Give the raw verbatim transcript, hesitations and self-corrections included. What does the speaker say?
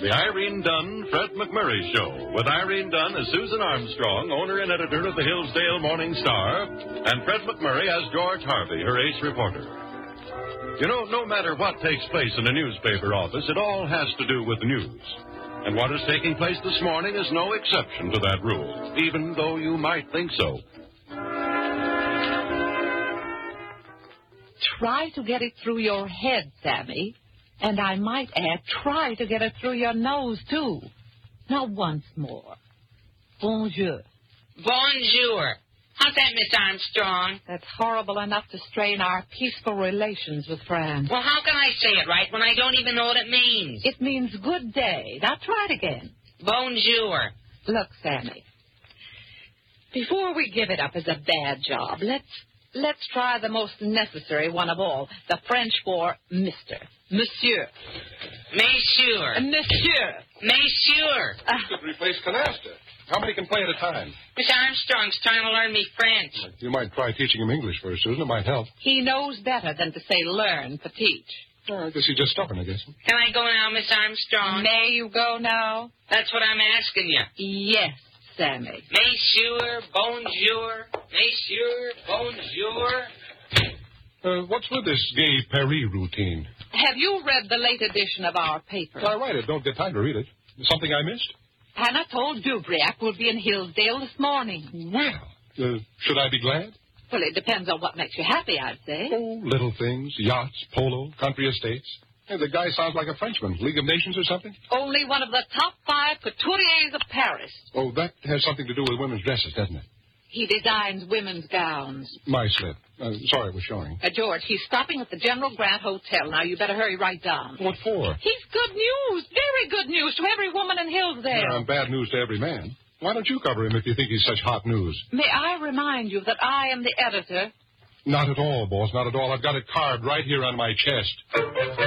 the Irene Dunn, Fred McMurray Show, with Irene Dunn as Susan Armstrong, owner and editor of the Hillsdale Morning Star, and Fred McMurray as George Harvey, her ace reporter. You know, no matter what takes place in a newspaper office, it all has to do with news. And what is taking place this morning is no exception to that rule, even though you might think so. Try to get it through your head, Sammy. And I might add, try to get it through your nose, too. Now, once more. Bonjour. Bonjour. How's that, Miss Armstrong? That's horrible enough to strain our peaceful relations with France. Well, how can I say it right when I don't even know what it means? It means good day. Now, try it again. Bonjour. Look, Sammy, before we give it up as a bad job, let's let's try the most necessary one of all, the French for Mister Monsieur. Monsieur. Monsieur. Monsieur. Uh, could replace canasta. How many can play at a time? Miss Armstrong's trying to learn me French. You might try teaching him English first, Susan. It might help. He knows better than to say learn to teach. Oh, I guess he's just stubborn, I guess. Can I go now, Miss Armstrong? May you go now? That's what I'm asking you. Yes, Sammy. Monsieur, bonjour. Monsieur, bonjour. Uh, what's with this gay Paris routine? Have you read the late edition of our paper? I write it. Don't get time to read it. Something I missed? Anatole Dubriac will be in Hillsdale this morning. Well, uh, should I be glad? Well, it depends on what makes you happy, I'd say. Oh, little things, yachts, polo, country estates. Hey, the guy sounds like a Frenchman. League of Nations or something? Only one of the top five couturiers of Paris. Oh, that has something to do with women's dresses, doesn't it? He designs women's gowns. My slip. Uh, sorry it was showing. Uh, George, he's stopping at the General Grant Hotel. Now, you better hurry right down. What for? He's good news, very good news to every woman in Hillsdale. Yeah, and bad news to every man. Why don't you cover him if you think he's such hot news? May I remind you that I am the editor? Not at all, boss, not at all. I've got it carved right here on my chest.